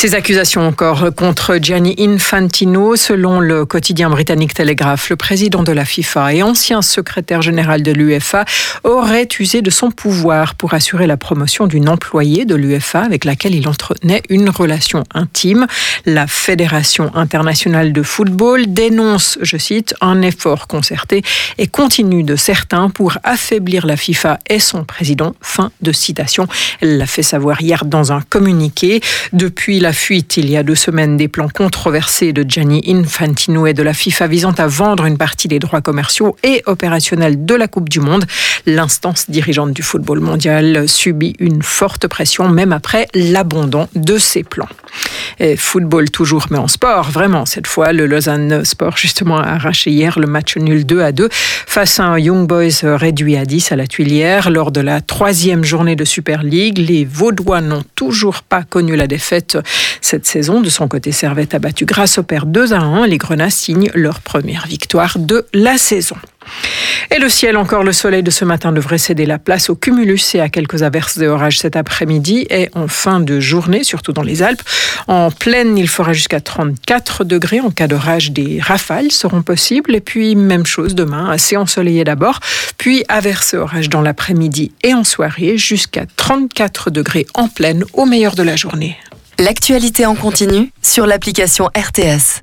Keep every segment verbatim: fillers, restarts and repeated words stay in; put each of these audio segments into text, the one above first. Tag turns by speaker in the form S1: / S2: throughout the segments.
S1: Ces accusations encore contre Gianni Infantino. Selon le quotidien britannique Telegraph, le président de la FIFA et ancien secrétaire général de l'U E F A aurait usé de son pouvoir pour assurer la promotion d'une employée de l'U E F A avec laquelle il entretenait une relation intime. La Fédération internationale de football dénonce, je cite, un effort concerté et continu de certains pour affaiblir la FIFA et son président. Fin de citation. Elle l'a fait savoir hier dans un communiqué. Depuis la fuite, il y a deux semaines, des plans controversés de Gianni Infantino et de la FIFA visant à vendre une partie des droits commerciaux et opérationnels de la Coupe du Monde, l'instance dirigeante du football mondial subit une forte pression, même après l'abandon de ses plans. Et football toujours, mais en sport, vraiment, cette fois, le Lausanne Sport, justement, a arraché hier le match nul deux à deux face à un Young Boys réduit à dix à la Tuilière. Lors de la troisième journée de Super League, les Vaudois n'ont toujours pas connu la défaite cette saison. De son côté, Servette a battu Grasshopper deux à un. Les Grenats signent leur première victoire de la saison. Et le ciel, encore le soleil de ce matin devrait céder la place au cumulus et à quelques averses et orages cet après-midi et en fin de journée, surtout dans les Alpes. En plaine, il fera jusqu'à trente-quatre degrés. En cas d'orage, des rafales seront possibles. Et puis, même chose demain, assez ensoleillé d'abord, puis averses et orages dans l'après-midi et en soirée, jusqu'à trente-quatre degrés en plaine au meilleur de la journée.
S2: L'actualité en continu sur l'application R T S.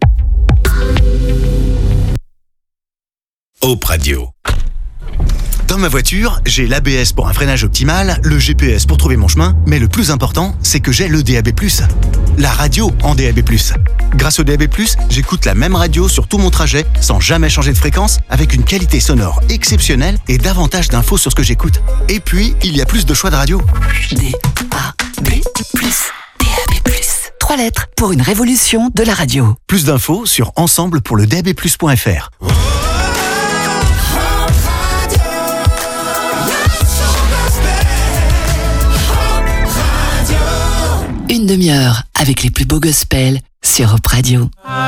S3: Hope Radio. Dans ma voiture, j'ai l'A B S pour un freinage optimal, le G P S pour trouver mon chemin, mais le plus important, c'est que j'ai le D A B plus. La radio en D A B plus. Grâce au D A B plus, j'écoute la même radio sur tout mon trajet, sans jamais changer de fréquence, avec une qualité sonore exceptionnelle et davantage d'infos sur ce que j'écoute. Et puis, il y a plus de choix de radio.
S2: D A B plus. D A B plus. Trois lettres pour une révolution de la radio.
S3: Plus d'infos sur ensemble pour le D A B plus point F R.
S2: Une demi-heure avec les plus beaux gospels sur Hope Radio.